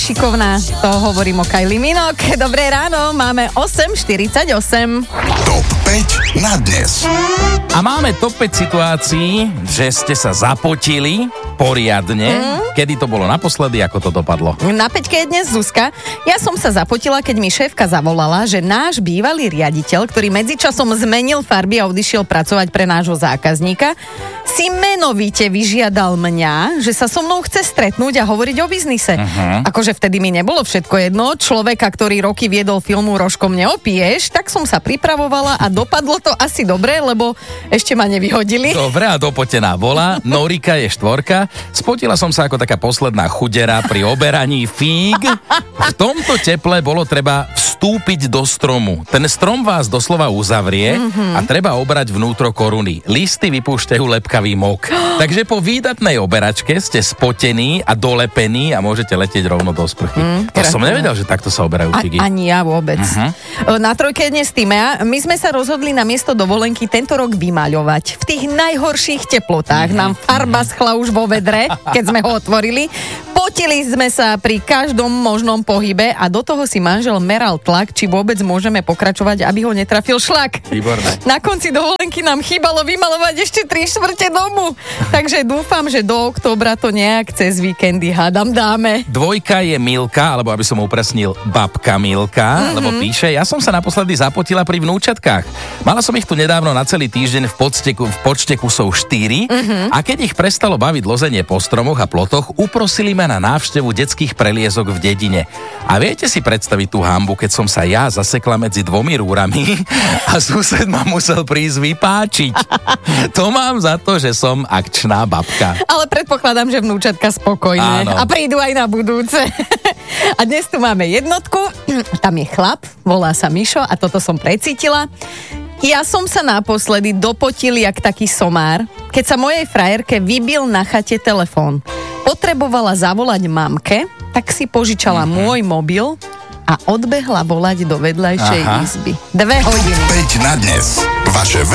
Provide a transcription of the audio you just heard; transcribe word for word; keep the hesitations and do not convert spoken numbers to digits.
Šikovná, to hovorím o Kylie Minogue. Dobré ráno, máme osem štyridsaťosem. Top päť na dnes. A máme top päť situácií, že ste sa zapotili poriadne. Mm. Kedy to bolo naposledy, ako to dopadlo? Na päťke je dnes Zuzka. Ja som sa zapotila, keď mi šéfka zavolala, že náš bývalý riaditeľ, ktorý medzičasom zmenil farby a odišiel pracovať pre nášho zákazníka, si menovite vyžiadal mňa, že sa so mnou chce stretnúť a hovoriť o biznise. Uh-huh. Akože vtedy mi nebolo všetko jedno. Človeka, ktorý roky viedol filmu Rožkom neopiješ, tak som sa pripravovala a dopadlo to asi dobre, lebo ešte ma nevyhodili. Dobre, a dopotená bola. Norika je štvorka. Spotila som sa ako taká posledná chudera pri oberaní fíg. V tomto teple bolo treba vstúpiť do stromu. Ten strom vás doslova uzavrie uh-huh. a treba obrať vnútro koruny. Listy vypúšťajú lepkavý mok. Takže po výdatnej oberačke ste spotení a dolepení a môžete letieť rovno do sprchy. Mm, to som nevedel, že takto sa oberajú figy. A, ani ja vôbec. Uh-huh. Na trojke dnes Týmea. My sme sa rozhodli na miesto dovolenky tento rok vymaľovať. V tých najhorších teplotách nám farba schla už vo vedre, keď sme ho otvorili. Potili sme sa pri každom možnom pohybe a do toho si manžel meral tlak, či vôbec môžeme pokračovať, aby ho netrafil šlak. Výborné. Na konci dovolenky nám chýbalo vymalovať ešte tri štvrte domu. Takže dúfam, že do októbra to nejak cez víkendy hádam dáme. Dvojka je Milka, alebo aby som upresnil, babka Milka, mm-hmm. lebo píše, ja som sa naposledy zapotila pri vnúčatkách. Mala som ich tu nedávno na celý týždeň v, podsteku, v počte kusov štyri mm-hmm. a keď ich prestalo baviť lozenie po stromoch a plotoch, uprosili ma na návštevu detských preliezok v dedine. A viete si predstaviť tú hanbu, keď som sa ja zasekla medzi dvomi rúrami a sused ma musel prísť vypáčiť. To mám za to, že som akčná babka. Ale predpokladám, že vnúčatka spokojné. Áno. A prídu aj na budúce. A dnes tu máme jednotku. Tam je chlap, volá sa Mišo a toto som precítila. Ja som sa naposledy dopotil jak taký somár, keď sa mojej frajerke vybil na chate telefón. Potrebovala zavolať mamke, tak si požičala mm-hmm. môj mobil a odbehla volať do vedľajšej Aha. izby. Dve hodiny. päť na dnes. Vaše